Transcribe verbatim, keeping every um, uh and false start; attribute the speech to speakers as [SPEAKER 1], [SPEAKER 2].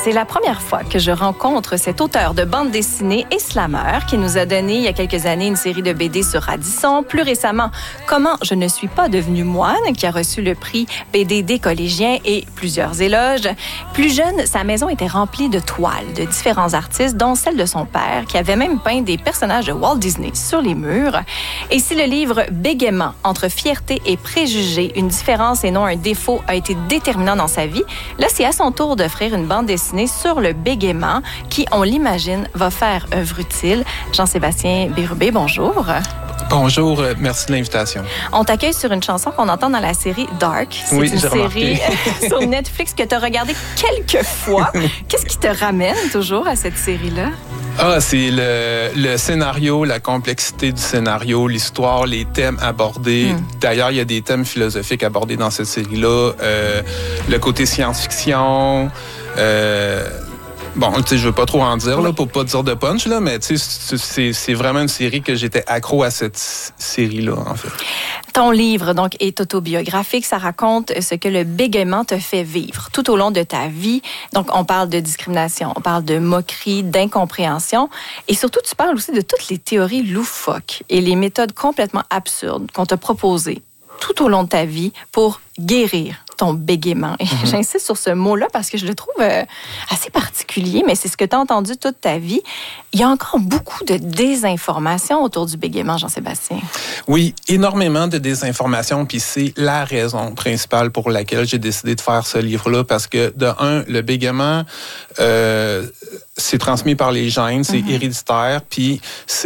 [SPEAKER 1] C'est la première fois que je rencontre cet auteur de bande dessinée et slammer qui nous a donné il y a quelques années une série de B D sur Radisson. Plus récemment, Comment je ne suis pas devenu moine, qui a reçu le prix B D des collégiens et plusieurs éloges. Plus jeune, sa maison était remplie de toiles de différents artistes, dont celle de son père, qui avait même peint des personnages de Walt Disney sur les murs. Et si le livre Bégaiement, entre fierté et préjugés, une différence et non un défaut, a été déterminant dans sa vie, là, c'est à son tour d'offrir une bande dessinée sur le bégaiement qui, on l'imagine, va faire œuvre utile. Jean-Sébastien Bérubé, bonjour.
[SPEAKER 2] Bonjour, merci de l'invitation.
[SPEAKER 1] On t'accueille sur une chanson qu'on entend dans la série Dark. C'est
[SPEAKER 2] oui,
[SPEAKER 1] une série sur Netflix que tu as regardée quelques fois. Qu'est-ce qui te ramène toujours à cette série-là?
[SPEAKER 2] Ah, c'est le, le scénario, la complexité du scénario, l'histoire, les thèmes abordés. Mm. D'ailleurs, il y a des thèmes philosophiques abordés dans cette série-là. Euh, le côté science-fiction... Euh, Bon, tu sais, je veux pas trop en dire, là, pour pas dire de punch, là, mais tu sais, c'est, c'est vraiment une série que j'étais accro à cette série-là, en fait.
[SPEAKER 1] Ton livre, donc, est autobiographique. Ça raconte ce que le bégaiement te fait vivre tout au long de ta vie. Donc, on parle de discrimination, on parle de moquerie, d'incompréhension. Et surtout, tu parles aussi de toutes les théories loufoques et les méthodes complètement absurdes qu'on t'a proposées tout au long de ta vie pour guérir ton bégaiement. Et mm-hmm. J'insiste sur ce mot-là parce que je le trouve euh, assez particulier, mais c'est ce que tu as entendu toute ta vie. Il y a encore beaucoup de désinformation autour du bégaiement, Jean-Sébastien.
[SPEAKER 2] Oui, énormément de désinformation, puis c'est la raison principale pour laquelle j'ai décidé de faire ce livre-là, parce que, de un, le bégaiement, euh, c'est transmis par les gènes, c'est mm-hmm. héréditaire, puis c'est